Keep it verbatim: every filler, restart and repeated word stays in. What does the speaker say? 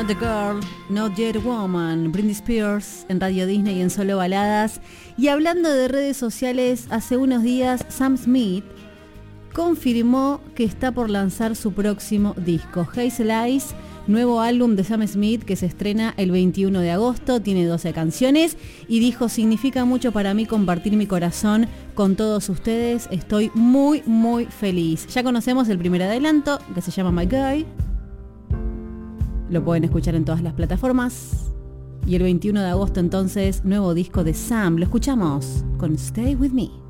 Not a Girl, Not Yet a Woman, Britney Spears en Radio Disney y en Solo Baladas. Y hablando de redes sociales, hace unos días Sam Smith confirmó que está por lanzar su próximo disco, Hazel Eyes, nuevo álbum de Sam Smith que se estrena el veintiuno de agosto, tiene doce canciones y dijo: significa mucho para mí compartir mi corazón con todos ustedes, estoy muy muy feliz. Ya conocemos el primer adelanto que se llama My Guy, lo pueden escuchar en todas las plataformas y el veintiuno de agosto entonces nuevo disco de Sam, lo escuchamos con Stay With Me.